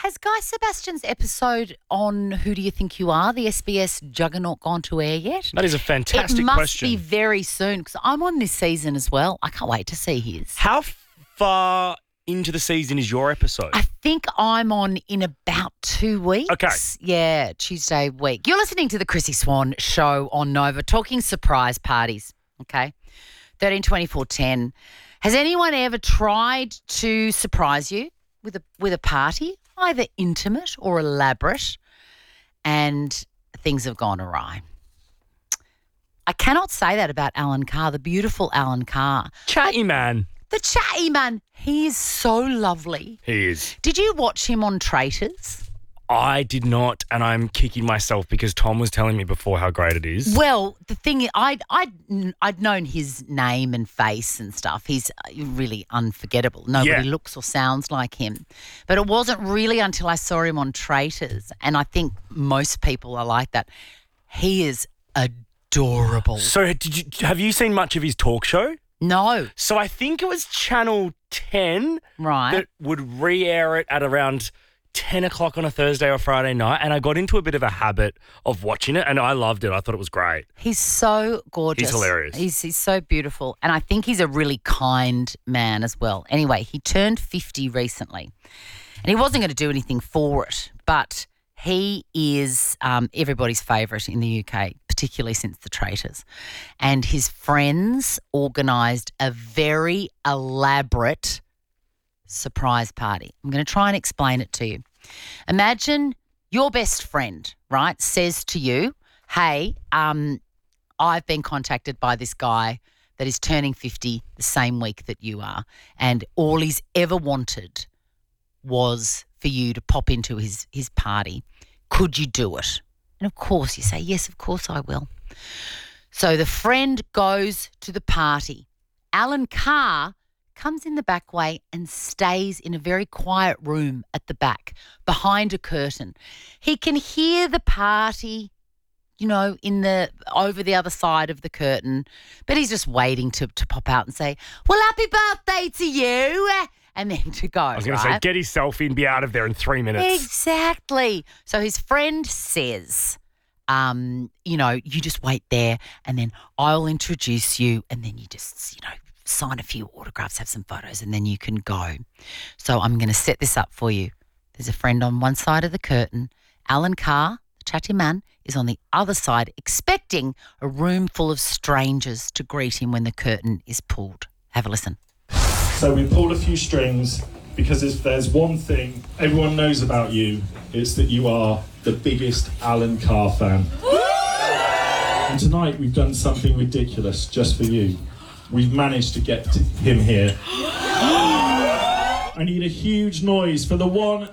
Has Guy Sebastian's episode on Who Do You Think You Are, the SBS juggernaut, gone to air yet? That is a fantastic question. It must be very soon because I'm on this season as well. I can't wait to see his. How far into the season is your episode? I think I'm on in about 2 weeks. Okay. Yeah, Tuesday week. You're listening to the Chrissy Swan Show on Nova, talking surprise parties, okay? 13 24 10. Has anyone ever tried to surprise you with a party, either intimate or elaborate, and things have gone awry? I cannot say that about Alan Carr, the beautiful Alan Carr. Chatty man. The chatty man, he is so lovely. He is. Did you watch him on Traitors? I did not, and I'm kicking myself because Tom was telling me before how great it is. Well, the thing is, I'd known his name and face and stuff. He's really unforgettable. Nobody looks or sounds like him. But it wasn't really until I saw him on Traitors, and I think most people are like that. He is adorable. So have you seen much of his talk show? No. So I think it was Channel 10 that would re-air it at around 10 o'clock on a Thursday or Friday night, and I got into a bit of a habit of watching it, and I loved it. I thought it was great. He's so gorgeous. He's hilarious. He's so beautiful, and I think he's a really kind man as well. Anyway, he turned 50 recently, and he wasn't going to do anything for it, but he is everybody's favourite in the UK, particularly since the Traitors. And his friends organised a very elaborate surprise party. I'm going to try and explain it to you. Imagine your best friend, right, says to you, hey, I've been contacted by this guy that is turning 50 the same week that you are, and all he's ever wanted was for you to pop into his party. Could you do it? And of course you say, yes, of course I will. So the friend goes to the party. Alan Carr comes in the back way and stays in a very quiet room at the back behind a curtain. He can hear the party, you know, over the other side of the curtain, but he's just waiting to pop out and say, well, happy birthday to you, and then to go. I was going to say, get his selfie and be out of there in 3 minutes. Exactly. So his friend says, you know, you just wait there and then I'll introduce you, and then you just, you know, sign a few autographs, have some photos, and then you can go. So I'm going to set this up for you. There's a friend on one side of the curtain. Alan Carr, the chatty man, is on the other side, expecting a room full of strangers to greet him when the curtain is pulled. Have a listen. So we pulled a few strings because if there's one thing everyone knows about you, it's that you are the biggest Alan Carr fan. And tonight we've done something ridiculous just for you. We've managed to get him here. I need a huge noise for the one